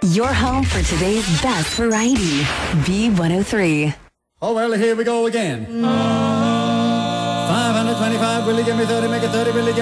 Your home for today's best variety. B103. Oh, well, here we go again. 525, will you give me 30, make it 30, will you give